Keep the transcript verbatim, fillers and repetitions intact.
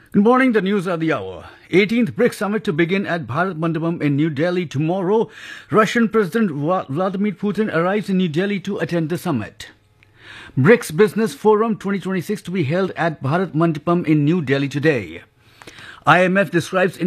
Good morning, the news of the hour. eighteenth BRICS Summit to begin at Bharat Mandapam in New Delhi tomorrow. Russian President Vladimir Putin arrives in New Delhi to attend the summit. BRICS Business Forum twenty twenty-six to be held at Bharat Mandapam in New Delhi today. I M F describes